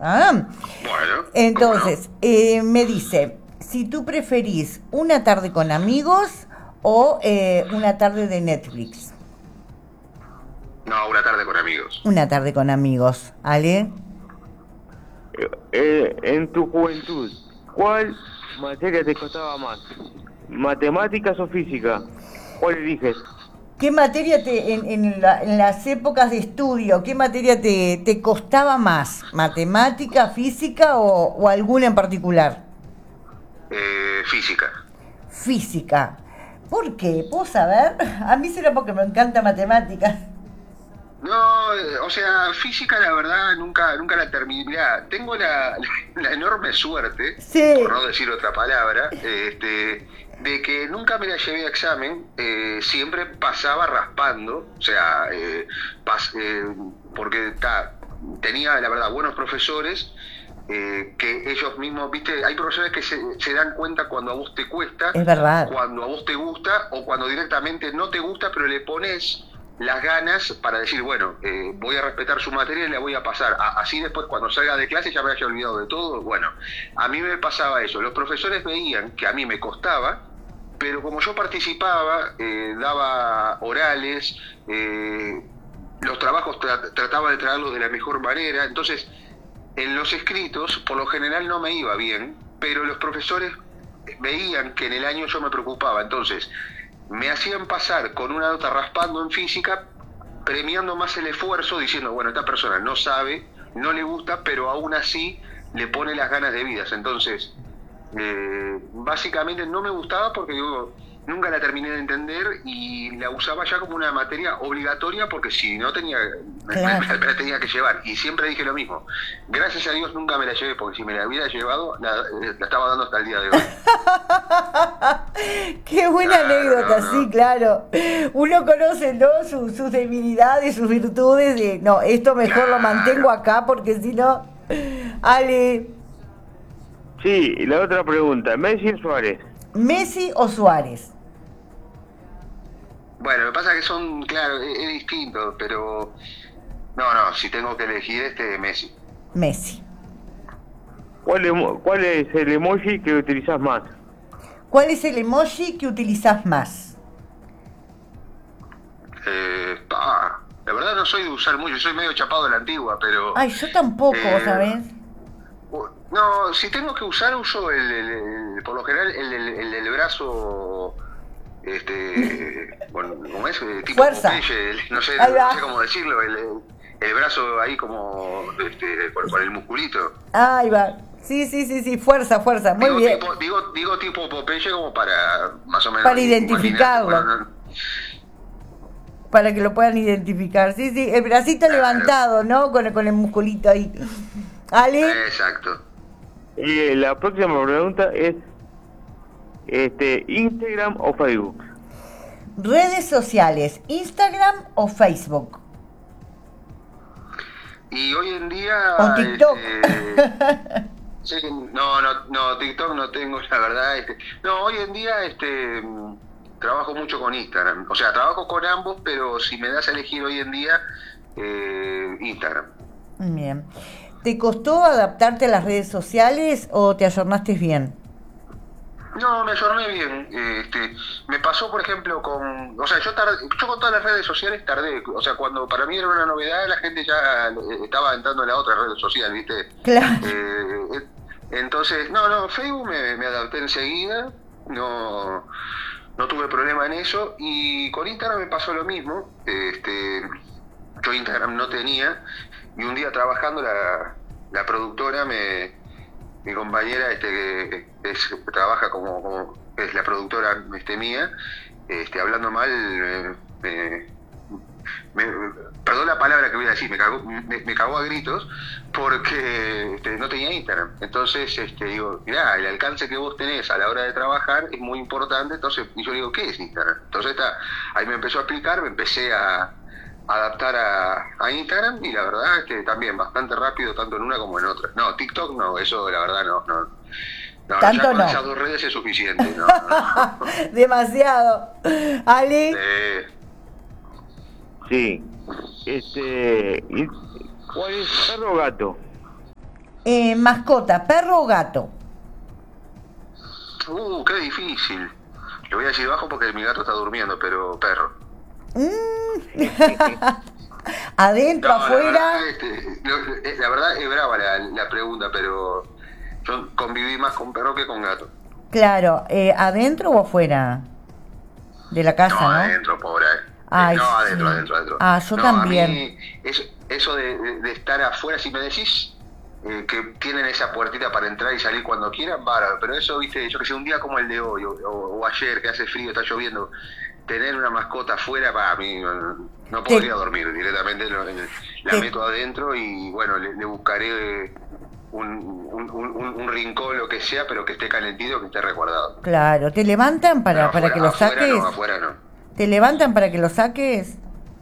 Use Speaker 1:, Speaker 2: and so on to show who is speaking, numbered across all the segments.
Speaker 1: Ah,
Speaker 2: Bueno,
Speaker 1: entonces, me dice, si tú preferís una tarde con amigos o una tarde de Netflix.
Speaker 2: no, una tarde con amigos.
Speaker 1: Una tarde con amigos, ¿Ale?
Speaker 3: En tu juventud, ¿cuál materia te costaba más? ¿Matemáticas o física? ¿Cuál eliges?
Speaker 1: ¿Qué materia en las épocas de estudio, qué materia te costaba más? ¿Matemática, física o alguna en particular?
Speaker 2: Física.
Speaker 1: Física. ¿Por qué? ¿Puedo saber? A mí será porque me encanta matemáticas.
Speaker 2: No, o sea, física la verdad nunca la terminé. Mirá, tengo la enorme suerte, por
Speaker 1: Sí,
Speaker 2: no decir otra palabra, de que nunca me la llevé a examen, siempre pasaba raspando, o sea, porque tenía la verdad buenos profesores, que ellos mismos, viste, hay profesores que se dan cuenta cuando a vos te cuesta,
Speaker 1: es verdad.
Speaker 2: cuando a vos te gusta o cuando directamente no te gusta, pero le pones las ganas para decir, bueno, voy a respetar su materia y la voy a pasar. Así después, cuando salga de clase, ya me haya olvidado de todo. Bueno, a mí me pasaba eso. Los profesores veían que a mí me costaba, pero como yo participaba, daba orales, los trabajos trataba de traerlos de la mejor manera. Entonces, en los escritos, por lo general no me iba bien, pero los profesores veían que en el año yo me preocupaba. Entonces, me hacían pasar con una nota raspando en física, premiando más el esfuerzo, diciendo, bueno, esta persona no sabe, no le gusta, pero aún así le pone las ganas debidas. Entonces, básicamente no me gustaba porque digo, nunca la terminé de entender y la usaba ya como una materia obligatoria porque si no tenía,
Speaker 1: Claro.
Speaker 2: me la tenía que llevar. Y siempre dije lo mismo, gracias a Dios nunca me la llevé porque si me la hubiera llevado, la estaba dando hasta el día de hoy.
Speaker 1: Qué buena
Speaker 2: Claro,
Speaker 1: anécdota,
Speaker 2: no.
Speaker 1: sí, claro. Uno conoce, ¿no? Sus debilidades, sus virtudes. De, no, esto mejor lo mantengo acá porque si no. Ale,
Speaker 3: Sí, y la otra pregunta, ¿Messi o Suárez?
Speaker 1: ¿Messi o Suárez?
Speaker 2: Bueno, lo que pasa es que son, claro, es distinto, pero no, si tengo que elegir Messi.
Speaker 1: Messi.
Speaker 3: ¿Cuál es el emoji que utilizás más?
Speaker 1: ¿Cuál es el emoji que utilizás más?
Speaker 2: La verdad no soy de usar mucho, soy medio chapado de la antigua, pero
Speaker 1: Ay, yo tampoco,
Speaker 2: eh,
Speaker 1: ¿sabes?
Speaker 2: no, si tengo que usar uso por lo general el del brazo, bueno, ¿cómo es? Tipo
Speaker 1: Fuerza.
Speaker 2: Popeye, no sé
Speaker 1: Ahí va.
Speaker 2: cómo decirlo, el brazo ahí como con el musculito.
Speaker 1: Ahí va. Sí, fuerza, fuerza. Muy bien.
Speaker 2: Digo tipo Popeye como para más o menos
Speaker 1: Para identificarlo.
Speaker 2: imaginarte,
Speaker 1: Para que lo puedan identificar. Sí, el bracito
Speaker 2: Claro.
Speaker 1: levantado, ¿no? Con el musculito ahí. Ale,
Speaker 2: Exacto.
Speaker 3: La próxima pregunta es, ¿Instagram o Facebook?
Speaker 1: redes sociales, Instagram o Facebook.
Speaker 2: Y hoy en día...
Speaker 1: O TikTok.
Speaker 2: Sí, no, TikTok no tengo, la verdad. No, hoy en día trabajo mucho con Instagram. O sea, trabajo con ambos, pero si me das a elegir hoy en día, Instagram.
Speaker 1: Bien. ¿Te costó adaptarte a las redes sociales o te ayornaste bien?
Speaker 2: No, me ayorné bien. Me pasó, por ejemplo, o sea, yo con todas las redes sociales tardé. O sea, cuando para mí era una novedad, la gente ya estaba entrando en la otra red social, ¿viste?
Speaker 1: Claro.
Speaker 2: Entonces, Facebook me adapté enseguida. No tuve problema en eso. Y con Instagram me pasó lo mismo. Yo Instagram no tenía. Y un día trabajando, la productora mi compañera que trabaja como es la productora mía, hablando mal, perdón la palabra que voy a decir, me cagó a gritos porque no tenía Instagram. Entonces digo, mirá, el alcance que vos tenés a la hora de trabajar es muy importante. Entonces, y yo le digo, ¿qué es Instagram? Entonces ahí me empezó a explicar, me empecé a adaptar a Instagram y la verdad es que también bastante rápido tanto en una como en otra. No, TikTok no, eso la verdad no,
Speaker 1: Tanto
Speaker 2: ya con
Speaker 1: no.
Speaker 2: esas dos redes es suficiente, no.
Speaker 1: Demasiado. Ale,
Speaker 3: Sí. ¿Cuál es perro o gato?
Speaker 1: Mascota, ¿perro o gato?
Speaker 2: Qué difícil. Le voy a decir bajo porque mi gato está durmiendo, pero perro.
Speaker 1: ¿Adentro,
Speaker 2: No,
Speaker 1: afuera?
Speaker 2: la verdad es brava la pregunta, pero yo conviví más con perro que con gato.
Speaker 1: Claro, ¿adentro o afuera de la casa, no?
Speaker 2: Adentro, pobre.
Speaker 1: Ay,
Speaker 2: no, adentro,
Speaker 1: sí.
Speaker 2: adentro.
Speaker 1: Ah, yo
Speaker 2: no,
Speaker 1: también.
Speaker 2: A mí, eso de estar afuera, si me decís que tienen esa puertita para entrar y salir cuando quieran, bárbaro. Pero eso, viste, yo que sé, un día como el de hoy, o ayer, que hace frío, está lloviendo, tener una mascota afuera, para mí, no podría dormir directamente. La meto adentro y, bueno, le buscaré un rincón, lo que sea, pero que esté calentito, que esté resguardado.
Speaker 1: Claro, ¿te levantan para
Speaker 2: Afuera,
Speaker 1: que lo saques?
Speaker 2: Afuera no.
Speaker 1: ¿Te levantan para que lo saques?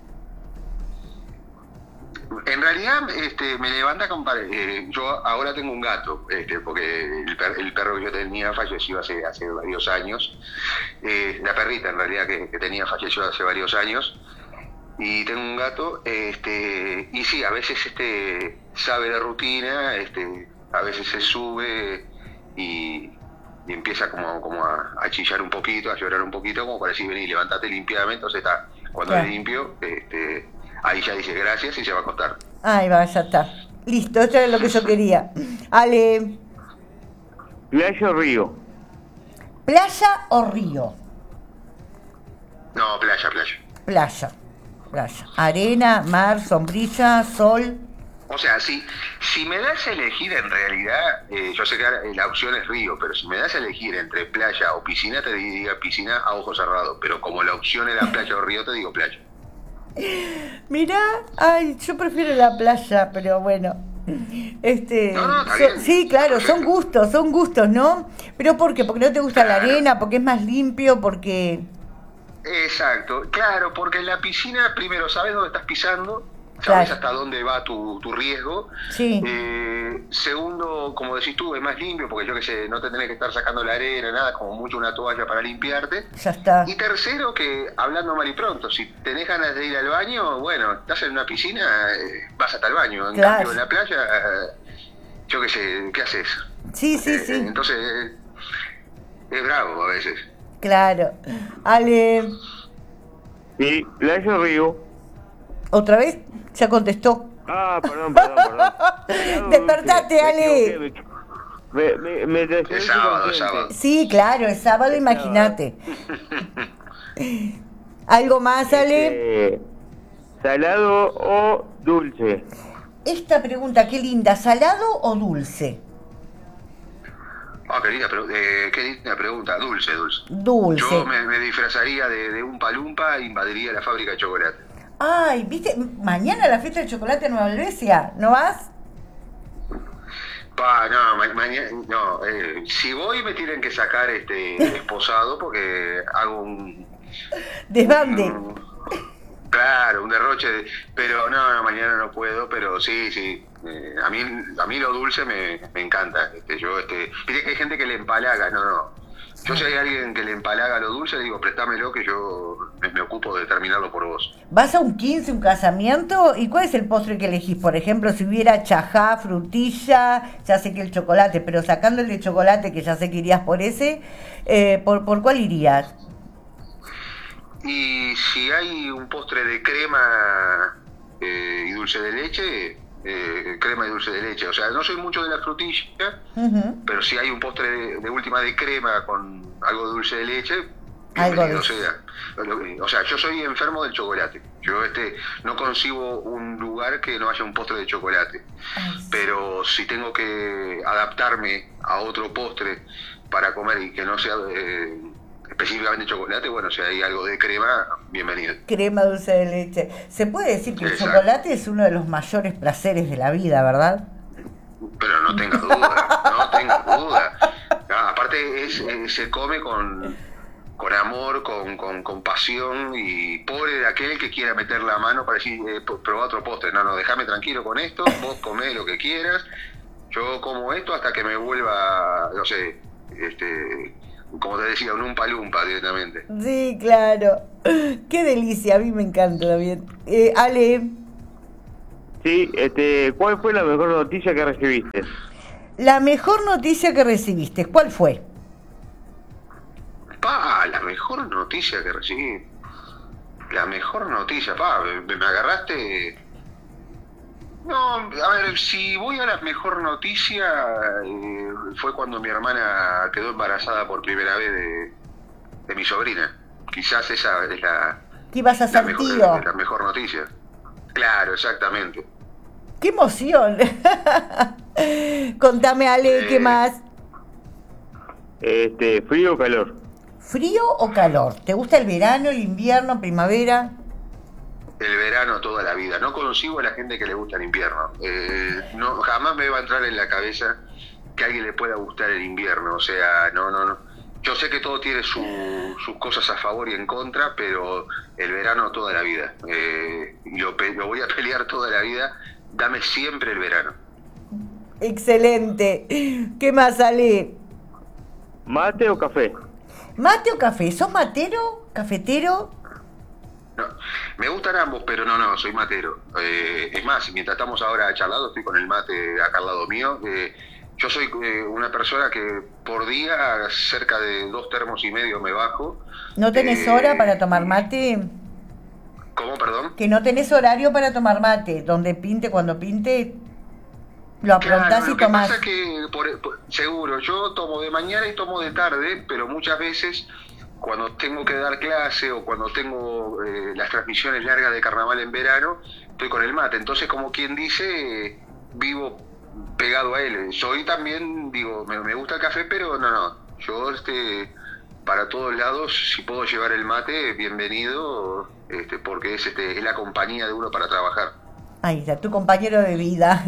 Speaker 2: En realidad me levanta yo ahora tengo un gato, porque el perro que yo tenía falleció hace varios años. La perrita en realidad que tenía falleció hace varios años. Y tengo un gato, y sí, a veces sabe de rutina, a veces se sube y empieza como a chillar un poquito, a llorar un poquito, como para decir, vení, levántate, limpiame. Entonces cuando
Speaker 1: Claro.
Speaker 2: le limpio, ahí ya dice gracias y se va a acostar.
Speaker 1: Ay, va, ya está. Listo, esto es lo que yo quería. Ale,
Speaker 3: ¿Playa o río?
Speaker 1: ¿playa o río?
Speaker 2: No, playa.
Speaker 1: Playa. Arena, mar, sombrilla, sol.
Speaker 2: O sea, si me das a elegir en realidad, yo sé que la opción es río, pero si me das a elegir entre playa o piscina, te diría piscina a ojos cerrados. Pero como la opción era playa o río, te digo playa.
Speaker 1: Mirá, ay, yo prefiero la playa, pero bueno.
Speaker 2: No, está bien.
Speaker 1: Sí, claro, son gustos, ¿no? ¿Pero por qué? ¿Porque no te gusta la
Speaker 2: Claro.
Speaker 1: arena? ¿Porque es más limpio? ¿Porque...?
Speaker 2: Exacto, claro, porque en la piscina primero sabes dónde estás pisando,
Speaker 1: Claro.
Speaker 2: sabes hasta dónde va tu riesgo.
Speaker 1: Sí.
Speaker 2: Segundo, como decís tú, es más limpio porque yo qué sé, no te tenés que estar sacando la arena, nada, como mucho una toalla para limpiarte.
Speaker 1: Ya está.
Speaker 2: Y tercero, que hablando mal y pronto, si tenés ganas de ir al baño, bueno, estás en una piscina, vas hasta el baño. En
Speaker 1: Claro.
Speaker 2: cambio, en la playa, yo qué sé, ¿qué haces?
Speaker 1: Sí.
Speaker 2: Entonces, es bravo a veces.
Speaker 1: Claro. Ale,
Speaker 3: ¿Y playa o río?
Speaker 1: ¿otra vez? Ya contestó.
Speaker 3: Ah, perdón. Salado o
Speaker 1: Despertate,
Speaker 3: dulce.
Speaker 1: Ale.
Speaker 3: Me traicionó
Speaker 2: Es
Speaker 3: el
Speaker 2: sábado,
Speaker 3: subconsciente.
Speaker 2: sábado.
Speaker 1: Sí, claro, es sábado, imagínate. ¿Algo más, Ale?
Speaker 3: ¿Salado o dulce?
Speaker 1: Esta pregunta, qué linda, ¿salado o dulce?
Speaker 2: Qué linda pregunta, dulce.
Speaker 1: Dulce.
Speaker 2: Yo me disfrazaría de un palumpa e invadiría la fábrica de chocolate.
Speaker 1: Ay, ¿viste? Mañana la fiesta del chocolate en Nueva Helvecia, ¿no vas?
Speaker 2: Mañana, no, si voy me tienen que sacar esposado porque hago
Speaker 1: Desbande.
Speaker 2: claro, un derroche, pero no, mañana no puedo, pero sí, a mí lo dulce me encanta. Viste que hay gente que le empalaga, no. Yo si hay alguien que le empalaga lo dulce, le digo, préstamelo que yo me ocupo de terminarlo por vos.
Speaker 1: ¿Vas a un 15, un casamiento? ¿Y cuál es el postre que elegís? Por ejemplo, si hubiera chajá, frutilla, ya sé que el chocolate, pero sacando el de chocolate, que ya sé que irías por ese, ¿por cuál irías?
Speaker 2: Y si hay un postre de crema y dulce de leche, crema y dulce de leche. O sea, no soy mucho de la frutilla,
Speaker 1: Ujú.
Speaker 2: pero si hay un postre de última de crema con algo de dulce de leche,
Speaker 1: Algo
Speaker 2: bienvenido
Speaker 1: de-
Speaker 2: sea. O sea, yo soy enfermo del chocolate. Yo no concibo un lugar que no haya un postre de chocolate.
Speaker 1: Ay, sí.
Speaker 2: Pero si tengo que adaptarme a otro postre para comer y que no sea específicamente chocolate, bueno, si hay algo de crema, bienvenido.
Speaker 1: Crema dulce de leche. Se puede decir que el
Speaker 2: Exacto.
Speaker 1: chocolate es uno de los mayores placeres de la vida, ¿verdad?
Speaker 2: Pero no tengas duda. Aparte se come con amor, con pasión, y pobre de aquel que quiera meter la mano para decir, probá otro postre. No, déjame tranquilo con esto, vos comé lo que quieras, yo como esto hasta que me vuelva, no sé, como te decía, un palumpa directamente.
Speaker 1: Sí, claro. Qué delicia, a mí me encanta también. Ale,
Speaker 3: Sí, ¿cuál fue la mejor noticia que recibiste?
Speaker 1: La mejor noticia que recibiste, ¿cuál fue?
Speaker 2: La mejor noticia que recibí. La mejor noticia, me agarraste. No, a ver, si voy a la mejor noticia, fue cuando mi hermana quedó embarazada por primera vez de mi sobrina. Quizás esa es
Speaker 1: ¿Qué ibas a ser tío?
Speaker 2: la mejor noticia. Claro, exactamente.
Speaker 1: ¡Qué emoción! Contame, Ale, ¿qué más?
Speaker 3: ¿Frío o calor?
Speaker 1: ¿Frío o calor? ¿Te gusta el verano, el invierno, primavera?
Speaker 2: El verano toda la vida. No consigo a la gente que le gusta el invierno. No, jamás me va a entrar en la cabeza que a alguien le pueda gustar el invierno. O sea, no. Yo sé que todo tiene sus cosas a favor y en contra, pero el verano toda la vida. Lo voy a pelear toda la vida. Dame siempre el verano.
Speaker 1: Excelente. ¿Qué más, Ale?
Speaker 3: ¿Mate o café?
Speaker 1: ¿Mate o café? ¿Sos matero? ¿Cafetero?
Speaker 2: No, me gustan ambos, pero no, soy matero. Es más, mientras estamos ahora charlando, estoy con el mate acá al lado mío. Yo soy una persona que por día cerca de 2 termos y medio me bajo.
Speaker 1: ¿No tenés hora para tomar mate?
Speaker 2: ¿Cómo, perdón?
Speaker 1: Que no tenés horario para tomar mate. Donde pinte, cuando pinte, lo aprontás y tomás.
Speaker 2: Lo que pasa es que, seguro, yo tomo de mañana y tomo de tarde, pero muchas veces cuando tengo que dar clase o cuando tengo las transmisiones largas de carnaval en verano, estoy con el mate. Entonces, como quien dice, vivo pegado a él. Soy también, digo, me gusta el café, pero no. Yo, para todos lados, si puedo llevar el mate, bienvenido, porque es la compañía de uno para trabajar.
Speaker 1: Ahí está, tu compañero de vida.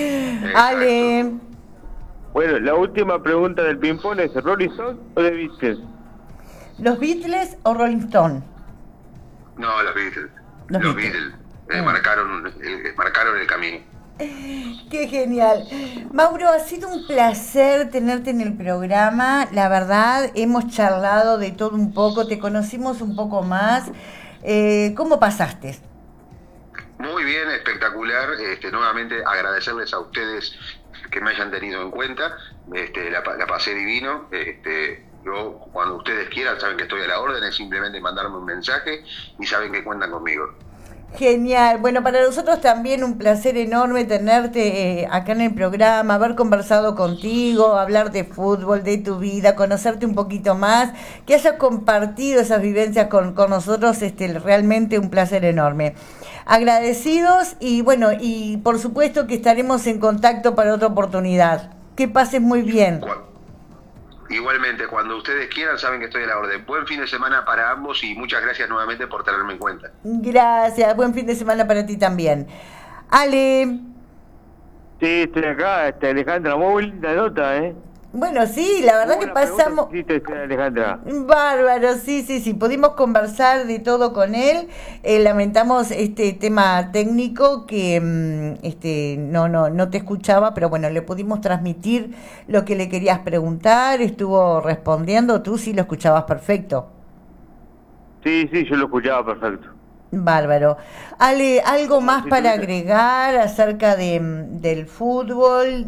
Speaker 1: Ale.
Speaker 3: Bueno, la última pregunta del ping-pong es: ¿Rolling Stone o The Beatles?
Speaker 1: ¿Los Beatles o Rolling Stone?
Speaker 2: No, los Beatles. Los Beatles. Marcaron el camino.
Speaker 1: Qué genial. Mauro, ha sido un placer tenerte en el programa. La verdad, hemos charlado de todo un poco, te conocimos un poco más. ¿Cómo pasaste?
Speaker 2: Muy bien, espectacular. Nuevamente agradecerles a ustedes que me hayan tenido en cuenta. La pasé divino. Yo, cuando ustedes quieran, saben que estoy a la orden, es simplemente mandarme un mensaje y saben que cuentan conmigo.
Speaker 1: Genial. Bueno, para nosotros también un placer enorme tenerte acá en el programa, haber conversado contigo, hablar de fútbol, de tu vida, conocerte un poquito más, que hayas compartido esas vivencias con nosotros, realmente un placer enorme. Agradecidos y bueno, y por supuesto que estaremos en contacto para otra oportunidad. Que pases muy bien.
Speaker 2: Igualmente, cuando ustedes quieran, saben que estoy a la orden. Buen fin de semana para ambos y muchas gracias nuevamente por tenerme en cuenta.
Speaker 1: Gracias, buen fin de semana para ti también. Ale.
Speaker 3: Sí, estoy acá, Alejandra, muy linda nota,
Speaker 1: Bueno, sí, la verdad que pasamos...
Speaker 3: Sí, Alejandra.
Speaker 1: Bárbaro, sí, pudimos conversar de todo con él. Lamentamos este tema técnico que no te escuchaba, pero bueno, le pudimos transmitir lo que le querías preguntar, estuvo respondiendo, tú sí lo escuchabas perfecto.
Speaker 3: Sí, yo lo escuchaba perfecto.
Speaker 1: Bárbaro. Ale, ¿algo más para agregar acerca del fútbol?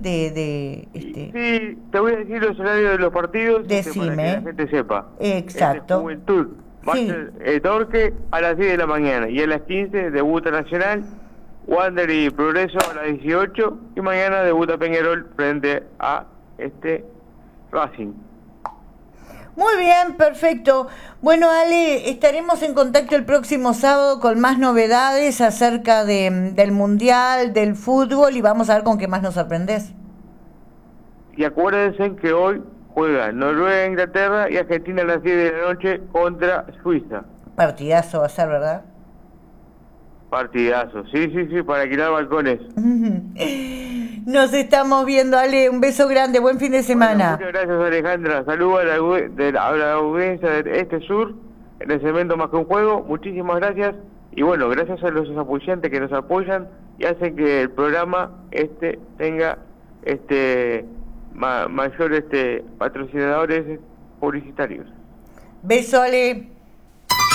Speaker 3: Sí, te voy a decir los horarios de los partidos.
Speaker 1: Decime.
Speaker 3: Para que la gente sepa.
Speaker 1: Exacto.
Speaker 3: Juventud, Torque a las 10 de la mañana y a las 15 debuta Nacional, Wander y Progreso a las 18 y mañana debuta Peñarol frente a Racing.
Speaker 1: Muy bien, perfecto. Bueno, Ale, estaremos en contacto el próximo sábado con más novedades acerca del Mundial, del fútbol y vamos a ver con qué más nos sorprendes.
Speaker 3: Y acuérdense que hoy juega Noruega, Inglaterra y Argentina a las 10 de la noche contra Suiza.
Speaker 1: Partidazo va a ser, ¿verdad?
Speaker 3: Partidazo, sí, para alquilar balcones.
Speaker 1: Nos estamos viendo, Ale, un beso grande, buen fin de semana.
Speaker 3: Bueno, muchas gracias, Alejandra, saludos a la audiencia de Sur, en el segmento Más que un Juego, muchísimas gracias, y bueno, gracias a los apoyantes que nos apoyan y hacen que el programa tenga mayor patrocinadores publicitarios.
Speaker 1: Beso, Ale.